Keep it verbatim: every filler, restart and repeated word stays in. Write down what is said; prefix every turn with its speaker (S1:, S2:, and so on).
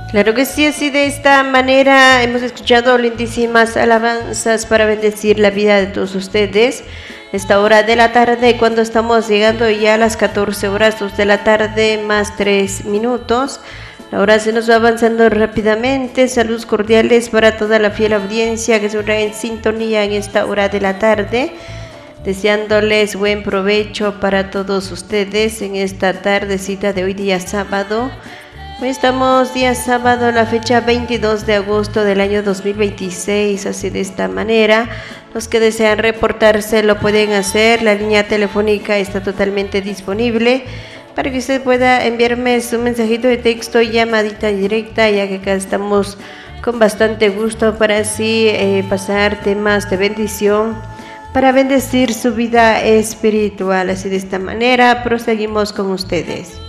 S1: Claro que sí, así de esta manera hemos escuchado lindísimas alabanzas para bendecir la vida de todos ustedes. Esta hora de la tarde, cuando estamos llegando ya a las catorce horas, dos de la tarde más tres minutos. La hora se nos va avanzando rápidamente. Saludos cordiales para toda la fiel audiencia que se une en sintonía en esta hora de la tarde. Deseándoles buen provecho para todos ustedes en esta tardecita de hoy día sábado. Hoy estamos día sábado, la fecha veintidós de agosto del año dos mil veintiséis, así de esta manera. Los que desean reportarse lo pueden hacer, la línea telefónica está totalmente disponible para que usted pueda enviarme su mensajito de texto y llamadita directa, ya que acá estamos con bastante gusto para así eh, pasar temas de bendición, para bendecir su vida espiritual. Así de esta manera proseguimos con ustedes.